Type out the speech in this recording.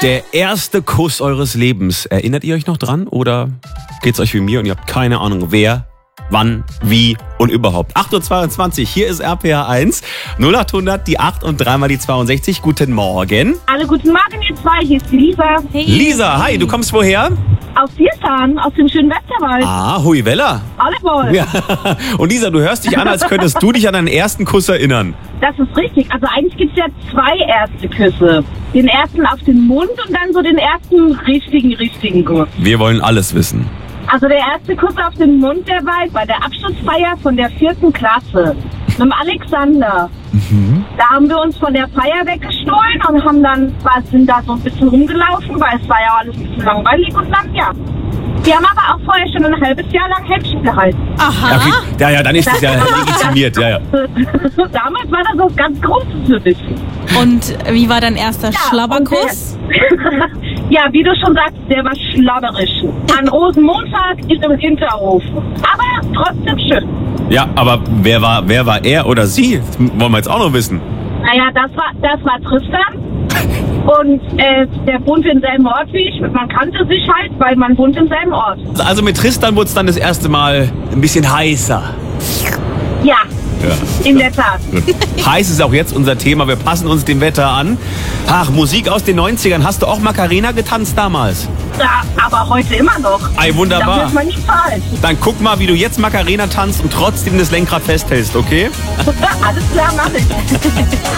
Der erste Kuss eures Lebens. Erinnert ihr euch noch dran? Oder geht's euch wie mir und ihr habt keine Ahnung, wer, wann, wie und überhaupt? 8.22 Uhr, hier ist RPR 1. 0800, die 8 und 3 mal die 62. Guten Morgen. Alle guten Morgen, ihr zwei. Hier ist die Lisa. Hey. Lisa, hi, du kommst woher? Aus Viersan, aus dem schönen Westerwald. Ah, hui Wella. Alle wohl. Ja. Und Lisa, du hörst dich an, als könntest du dich an deinen ersten Kuss erinnern. Das ist richtig. Also eigentlich gibt es ja zwei erste Küsse. Den ersten auf den Mund und dann so den ersten richtigen Kuss. Wir wollen alles wissen. Also der erste Kuss auf den Mund, der war bei der Abschlussfeier von der 4. Klasse. Mit dem Alexander. Da haben wir uns von der Feier weggestohlen und sind da so ein bisschen rumgelaufen, weil es war ja alles ein bisschen langweilig und dann, ja. Die haben aber auch vorher schon ein halbes Jahr lang Händchen gehalten. Aha. Okay. Ja, dann ist es ja legitimiert. Ja. Damals war das auch ganz groß zu wissen. Und wie war dein erster Schlabberkuss? Ja, wie du schon sagst, der war schlabberisch. An Rosenmontag ist im Hinterhof. Aber trotzdem schön. Ja, aber wer war er oder sie? Das wollen wir jetzt auch noch wissen. Naja, das war Tristan. Und der wohnt im selben Ort wie ich. Man kannte sich halt, weil man wohnt im selben Ort. Also mit Tristan wurde es dann das erste Mal ein bisschen heißer. Ja, in der Tat. Heiß ist auch jetzt unser Thema. Wir passen uns dem Wetter an. Ach, Musik aus den 90ern. Hast du auch Macarena getanzt damals? Ja, aber heute immer noch. Ei, Da wunderbar. wird man nicht falsch. Dann guck mal, wie du jetzt Macarena tanzt und trotzdem das Lenkrad festhältst, okay? Alles klar, mach ich.